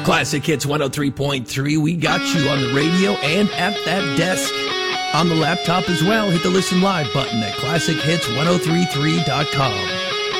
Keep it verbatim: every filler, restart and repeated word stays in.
Classic Hits one oh three point three. We got you on the radio and at that desk. On the laptop as well. Hit the Listen Live button at classic hits ten thirty-three dot com.